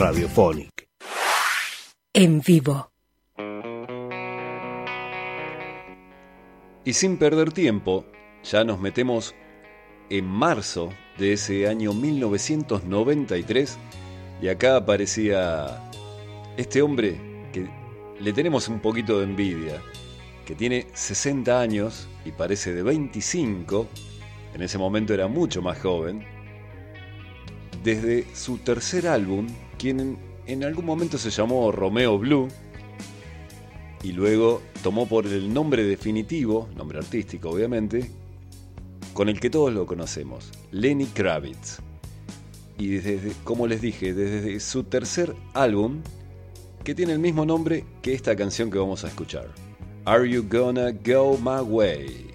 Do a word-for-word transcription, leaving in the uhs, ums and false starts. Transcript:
Radiophonic. En vivo. Y sin perder tiempo, ya nos metemos en marzo de ese año mil novecientos noventa y tres y acá aparecía este hombre que le tenemos un poquito de envidia, que tiene sesenta años y parece de veinticinco, en ese momento era mucho más joven, desde su tercer álbum, quien en, en algún momento se llamó Romeo Blue, y luego tomó por el nombre definitivo, nombre artístico obviamente, con el que todos lo conocemos, Lenny Kravitz. Y desde, como les dije, desde su tercer álbum, que tiene el mismo nombre que esta canción que vamos a escuchar, Are You Gonna Go My Way?